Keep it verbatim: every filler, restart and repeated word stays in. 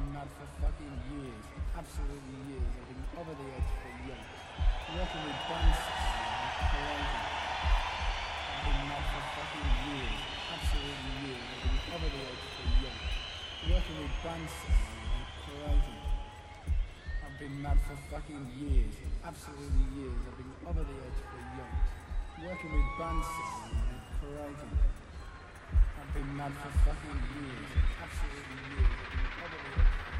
been mad for fucking years, absolutely years. I've been over the edge for yonks. Working with dancers and crazy. I've been mad for fucking years, absolutely years. I've been over the edge for yonks. Working with dancers and crazy. I've been mad for fucking years, absolutely years. I've been over the edge for yonks. Working with dancers and crazy. I've been mad for fucking years, absolutely years. I've been over the edge.